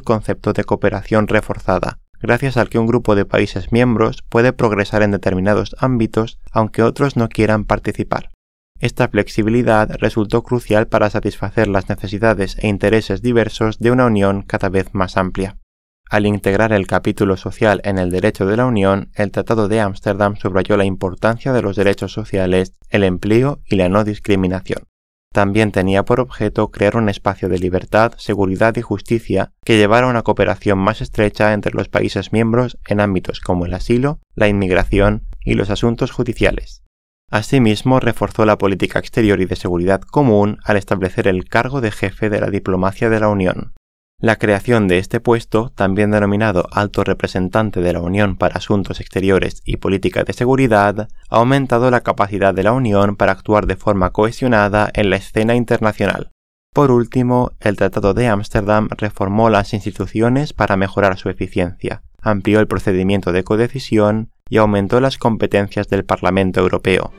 concepto de cooperación reforzada, gracias al que un grupo de países miembros puede progresar en determinados ámbitos aunque otros no quieran participar. Esta flexibilidad resultó crucial para satisfacer las necesidades e intereses diversos de una Unión cada vez más amplia. Al integrar el capítulo social en el derecho de la Unión, el Tratado de Ámsterdam subrayó la importancia de los derechos sociales, el empleo y la no discriminación. También tenía por objeto crear un espacio de libertad, seguridad y justicia que llevara a una cooperación más estrecha entre los países miembros en ámbitos como el asilo, la inmigración y los asuntos judiciales. Asimismo, reforzó la política exterior y de seguridad común al establecer el cargo de jefe de la diplomacia de la Unión. La creación de este puesto, también denominado Alto Representante de la Unión para Asuntos Exteriores y Política de Seguridad, ha aumentado la capacidad de la Unión para actuar de forma cohesionada en la escena internacional. Por último, el Tratado de Ámsterdam reformó las instituciones para mejorar su eficiencia, amplió el procedimiento de codecisión y aumentó las competencias del Parlamento Europeo.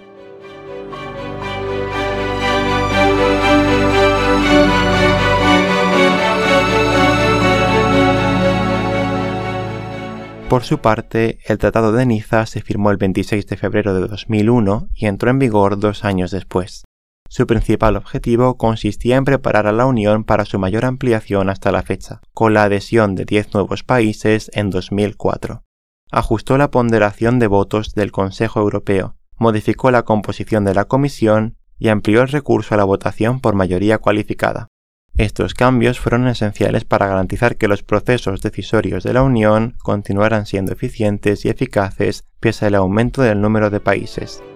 Por su parte, el Tratado de Niza se firmó el 26 de febrero de 2001 y entró en vigor 2 años después. Su principal objetivo consistía en preparar a la Unión para su mayor ampliación hasta la fecha, con la adhesión de 10 nuevos países en 2004. Ajustó la ponderación de votos del Consejo Europeo, modificó la composición de la Comisión y amplió el recurso a la votación por mayoría cualificada. Estos cambios fueron esenciales para garantizar que los procesos decisorios de la Unión continuaran siendo eficientes y eficaces pese al aumento del número de países.